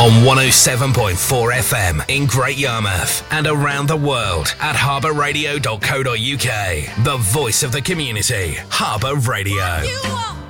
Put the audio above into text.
On 107.4 FM in Great Yarmouth and around the world at harbourradio.co.uk. The voice of the community. Harbour Radio.